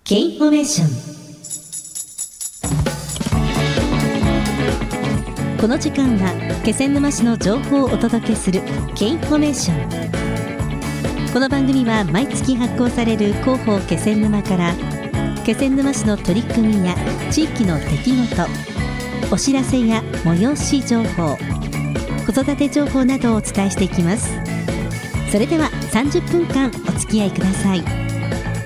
Kインフォメーション。この時間は気仙沼市の情報をお届けする K インフォメーション。この番組は毎月発行される広報気仙沼から気仙沼市の取り組みや地域の出来事、お知らせや催し情報、子育て情報などをお伝えしていきます。それでは30分間お付き合いください。